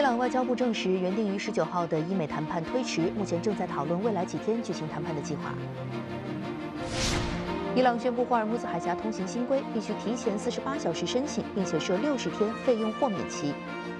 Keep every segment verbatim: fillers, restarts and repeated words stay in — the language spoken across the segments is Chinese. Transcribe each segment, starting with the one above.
朗外交部证实，原定于十九号的伊美谈判推迟，目前正在讨论未来几天举行谈判的计划。伊朗宣布霍尔木兹海峡通行新规，必须提前四十八小时申请，并且设六十天费用豁免期。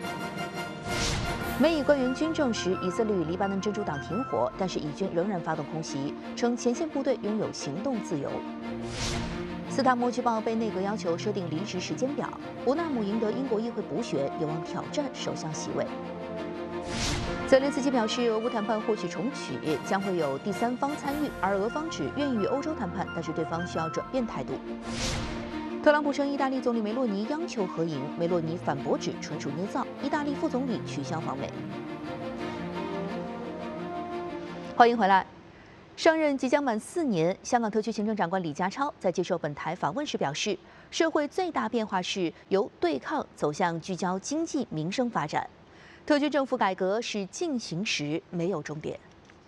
美以官员均证实，以色列与黎巴嫩真主党停火，但是以军仍然发动空袭，称前线部队拥有行动自由。斯塔默举报被内阁要求设定离职时间表。乌纳姆赢得英国议会补选，有望挑战首相席位。泽连斯基表示，俄乌谈判或许重启，将会有第三方参与，而俄方指愿意与欧洲谈判，但是对方需要转变态度。特朗普称，意大利总理梅洛尼央求合影，梅洛尼反驳指纯属捏造。意大利副总理取消访美。欢迎回来。上任即将满四年，香港特区行政长官李家超在接受本台访问时表示，社会最大变化是由对抗走向聚焦经济民生发展。特区政府改革是进行时，沒有終點。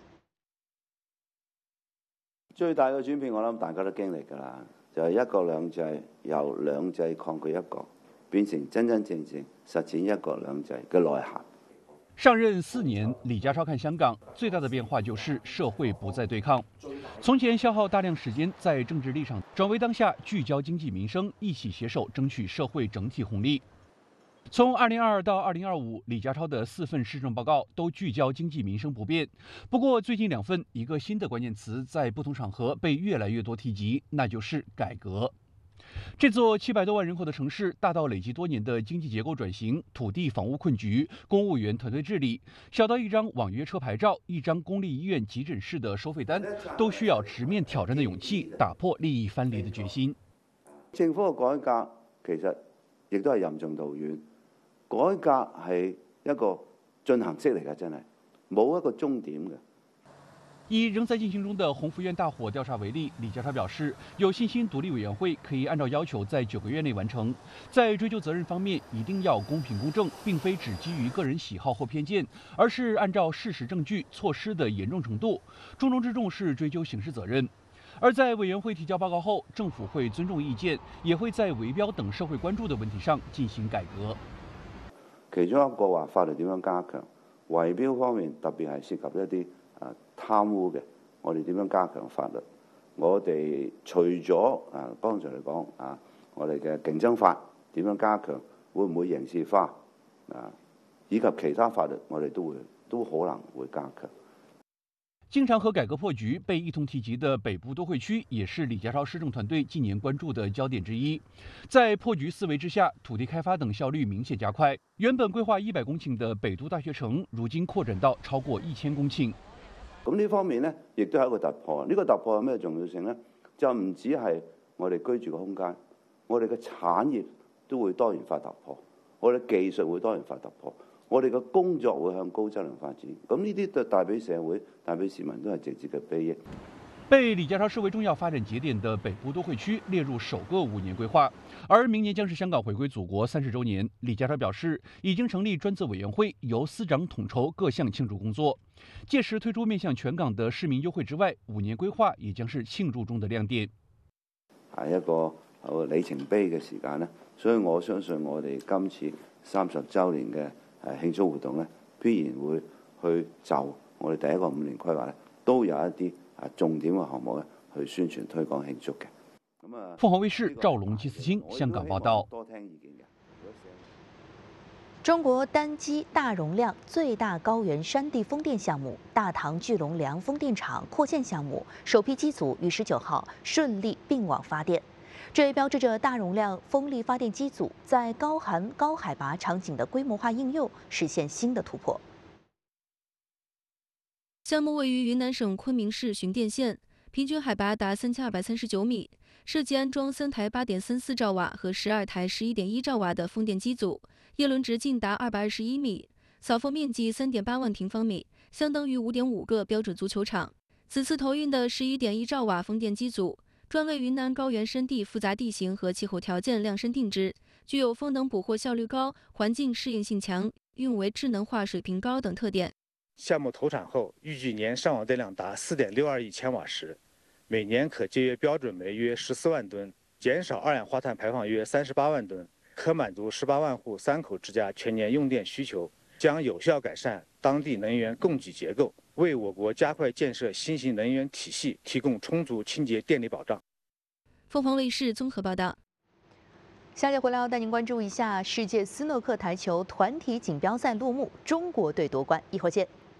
最大嘅轉變，我諗大家都經歷㗎啦，就係一國兩制由兩制抗拒一國，變成真真正正實踐一國兩制嘅內涵。 上任四年，李家超看香港最大的变化就是社会不再对抗。从前消耗大量时间在政治立场，转为当下聚焦经济民生，一起携手争取社会整体红利。从二零二二到二零二五，李家超的四份施政报告都聚焦经济民生不变。不过最近两份，一个新的关键词在不同场合被越来越多提及，那就是改革。这座七百多万人口的城市，大到累积多年的经济结构转型、土地房屋困局、公务员团队治理，小到一张网约车牌照、一张公立医院急诊室的收費單，都需要直面挑戰的勇氣，打破利益分離的決心。 政府嘅改革其實亦都係任重道遠，改革係一個進行式嚟嘅，真係冇一個終點嘅。 以仍在进行中的鸿福苑大火调查为例，李家超表示，有信心独立委员会可以按照要求在九个月内完成。在追究责任方面，一定要公平公正，并非只基于个人喜好或偏见，而是按照事实证据、措施的严重程度。重中之重是追究刑事责任。而在委员会提交报告后，政府会尊重意見，也會在圍標等社會關注的問題上進行改革。 其中一個話法律點樣加強，圍標方面特別係涉及一啲啊貪污嘅，我哋點樣加強法律？我哋除咗啊剛才嚟講啊，我哋嘅競爭法點樣加強？會唔會刑事化啊？以及其他法律，我哋都會都可能會加強。 經常和改革破局被一同提及的北部都會區，也是李家超施政團隊近年關注的焦點之一。在破局思維之下，土地開發等效率明顯加快。原本規劃一百公頃的北都大學城，如今擴展到超過一千公頃。 咁呢方面呢，亦都係一個突破。呢個突破有咩重要性呢？就唔止係我哋居住嘅空間，我哋嘅產業都會多元化突破，我哋技術會多元化突破。我哋嘅工作會向高質量發展，咁呢啲對帶俾社會、帶俾市民都係直接嘅裨益。 被李家超視為重要發展節點的北部都會區列入首個五年規劃，而明年將是香港回歸祖國三十週年。李家超表示，已經成立專責委員會，由司長統籌各項慶祝工作。屆時推出面向全港的市民優惠之外，五年規劃也將是慶祝中的亮點。 係一個里程碑嘅時間呢，所以我相信我哋今次三十週年嘅誒慶祝活動咧，必然會去就我哋第一個五年規劃咧，都有一啲啊重點嘅項目咧，去宣傳推廣慶祝嘅。咁啊， 鳳凰衛視趙龍基思清香港報道。 多聽意見嘅。 中國單機大容量最大高原山地風電項目大唐巨龍梁風電場擴建項目首批機組於十九號順利併網發電。這也標誌着大容量風力發電機組在高寒高海拔場景的規模化應用實現新的突破。 項目位於雲南省昆明市尋甸縣，平均海拔達三千二百三十九米，設計安裝三台八點三四兆瓦和十二台十一點一兆瓦的風電機組，葉輪值淨達二百二十一米，掃貨面積三點八萬平方米，相當於五點五個標準足球場。此次投運的十一點一兆瓦風電機組，專為雲南高原山地複雜地形和氣候條件量身定制，具有風能捕獲效率高、環境適應性強、運維智能化水平高等特點。 項目投產後，預計年上網電量達四點六二億千瓦時，每年可節約標準煤約十四萬噸，減少二氧化碳排放約三十八萬噸，可滿足十八萬戶三口之家全年用電需求。 将有效改善当地能源供给结构，为我国加快建设新型能源体系提供充足清洁电力保障。 凤凰卫视综合报道。 下节回来要带您关注一下世界斯诺克台球团体锦标赛落幕，中国队夺冠，一会儿见。